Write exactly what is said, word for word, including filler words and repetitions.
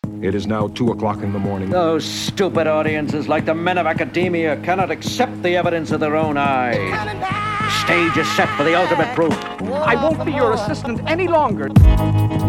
It is now two o'clock in the morning. Those stupid audiences, like the men of academia, cannot accept the evidence of their own eyes. The stage is set for the ultimate proof. I won't be your assistant any longer.